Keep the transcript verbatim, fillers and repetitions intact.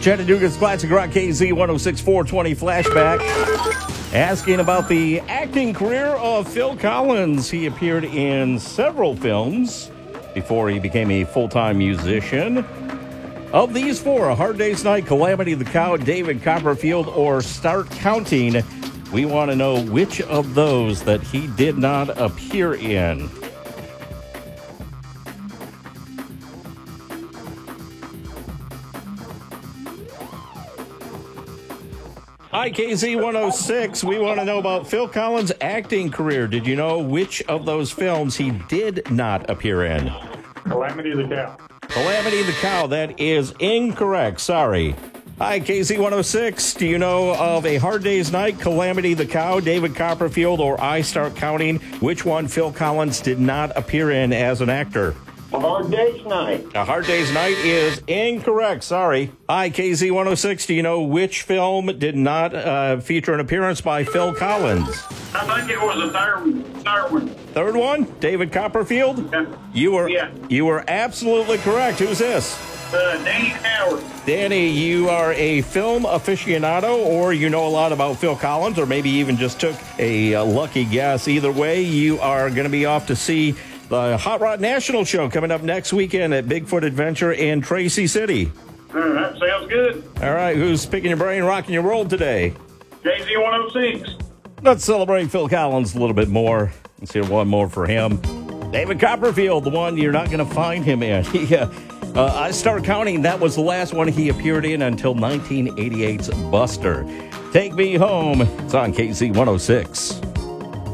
Chattanooga's Classic Rock K Z one oh six four twenty flashback. Asking about the acting career of Phil Collins. He appeared in several films before he became a full-time musician. Of these four, A Hard Day's Night, Calamity the Cow, David Copperfield, or Start Counting, we want to know which of those that he did not appear in. Hi, K Z one oh six. We want to know about Phil Collins' acting career. Did you know which of those films he did not appear in? Calamity the Cow. Calamity the Cow. That is incorrect. Sorry. Hi, K Z one oh six. Do you know of A Hard Day's Night, Calamity the Cow, David Copperfield, or I Start Counting? Which one Phil Collins did not appear in as an actor? A Hard Day's Night. A Hard Day's Night is incorrect. Sorry. Hi, K Z one oh six. Do you know which film did not uh, feature an appearance by Phil Collins? I think it was the third, third one. Third one? David Copperfield? Yeah. You were, Yeah. you were absolutely correct. Who's this? Uh, Danny Howard. Danny, you are a film aficionado, or you know a lot about Phil Collins, or maybe even just took a, a lucky guess. Either way, you are going to be off to see the Hot Rod National Show coming up next weekend at Bigfoot Adventure in Tracy City. Uh, that sounds good. All right, who's picking your brain, rocking your world today? K Z one oh six. Let's celebrate Phil Collins a little bit more. Let's hear one more for him. David Copperfield, the one you're not going to find him in. He, uh, uh, I Start Counting, that was the last one he appeared in until nineteen eighty-eight's Buster. Take Me Home. It's on K Z one oh six.